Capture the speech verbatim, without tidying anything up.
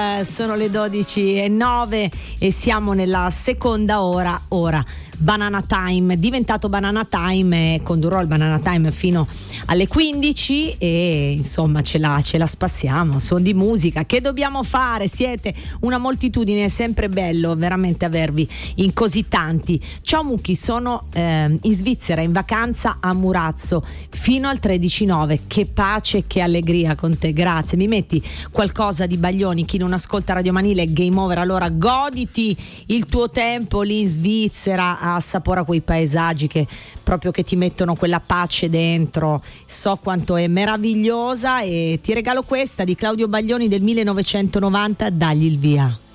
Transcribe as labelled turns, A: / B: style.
A: eh, sono le dodici e nove e siamo nella seconda ora. Ora Banana Time, diventato Banana Time, e condurrò il Banana Time fino alle quindici e insomma ce la, ce la spassiamo, suon di musica, che dobbiamo fare? Siete una moltitudine, è sempre bello veramente avervi in così tanti. Ciao Mucchi, sono eh, in Svizzera in vacanza a Murazzo fino al tredici nove, che pace, che allegria con te, grazie. Mi metti qualcosa di Baglioni, chi non ascolta Radio Manile game over, allora goditi il tuo tempo lì in Svizzera, assapora quei paesaggi che proprio che ti mettono quella pace dentro, so quanto è meravigliosa, e ti regalo questa di Claudio Baglioni del millenovecentonovanta, dagli il via.